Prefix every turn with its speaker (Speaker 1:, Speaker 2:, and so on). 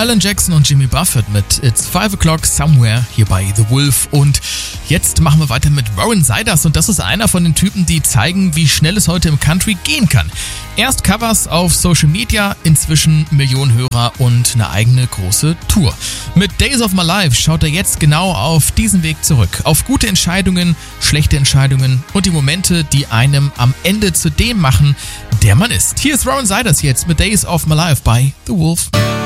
Speaker 1: Alan Jackson und Jimmy Buffett mit It's 5 O'Clock Somewhere hier bei The Wolf. Und jetzt machen wir weiter mit Warren Ziders und das ist einer von den Typen, die zeigen, wie schnell es heute im Country gehen kann. Erst Covers auf Social Media, inzwischen Millionen Hörer und eine eigene große Tour. Mit Days of My Life schaut er jetzt genau auf diesen Weg zurück. Auf gute Entscheidungen, schlechte Entscheidungen und die Momente, die einem am Ende zu dem machen, der man ist. Hier ist Warren Ziders jetzt mit Days of My Life bei The Wolf.